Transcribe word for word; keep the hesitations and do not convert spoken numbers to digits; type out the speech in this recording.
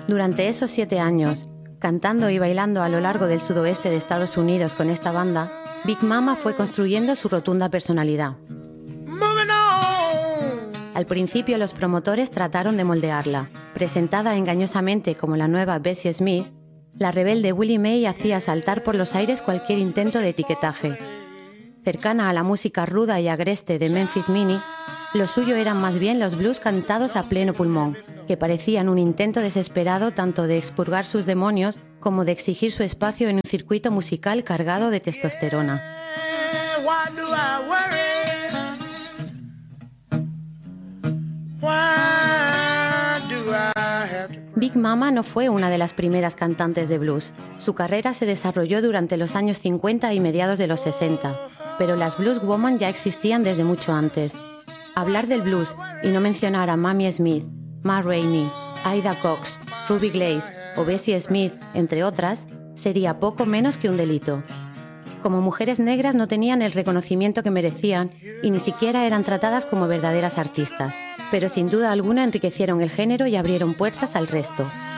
Durante esos siete años, cantando y bailando a lo largo del sudoeste de Estados Unidos con esta banda, Big Mama fue construyendo su rotunda personalidad. Al principio los promotores trataron de moldearla. Presentada engañosamente como la nueva Bessie Smith, la rebelde Willie Mae hacía saltar por los aires cualquier intento de etiquetaje. Cercana a la música ruda y agreste de Memphis Minnie, lo suyo eran más bien los blues cantados a pleno pulmón, que parecían un intento desesperado tanto de expurgar sus demonios como de exigir su espacio en un circuito musical cargado de testosterona. Big Mama no fue una de las primeras cantantes de blues. Su carrera se desarrolló durante los años cincuenta y mediados de los sesenta, pero las blues woman ya existían desde mucho antes. Hablar del blues y no mencionar a Mamie Smith, Ma Rainey, Ida Cox, Ruby Glaze o Bessie Smith, entre otras, sería poco menos que un delito. Como mujeres negras no tenían el reconocimiento que merecían y ni siquiera eran tratadas como verdaderas artistas, pero sin duda alguna enriquecieron el género y abrieron puertas al resto.